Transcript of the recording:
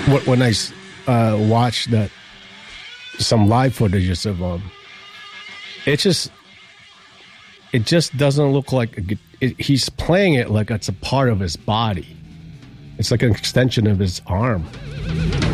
When I watched that some live footages of it just doesn't look like he's playing it like it's a part of his body. It's like an extension of his arm.